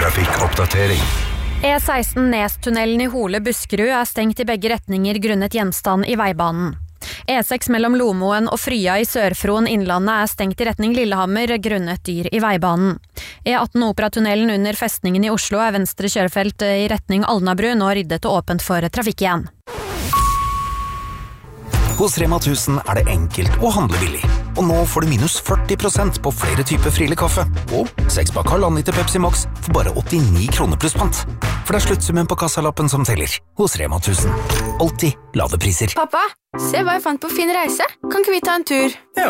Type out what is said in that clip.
trafikkoppdatering. E16 Nestunnelen i Hole Buskerud stengt i begge retninger grunnet gjenstand i veibanen. E6 mellom Lomoen og Frya i Sør-Fron Innlandet stengt i retning Lillehammer grunnet dyr i veibanen. E18 Operatunnelen under festningen i Oslo venstre kjørefelt i retning Alnabru nå ryddet og åpent for trafikk igjen. Hos Rema 1000 det enkelt å handle billig. Og nå får du minus 40% på flere typer Friele kaffe. Og 6-pakk halvanliter Pepsi Max for bare 89 kroner pluss pant. For det sluttsummen på kassalappen som teller. Hos Rema 1000. Alltid lave priser. Pappa, se hva jeg fant på Fin reise. Kan ikke vi ta en tur? Ja.